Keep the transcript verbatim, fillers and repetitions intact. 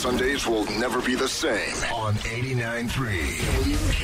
Sundays will never be the same on eighty-nine point three.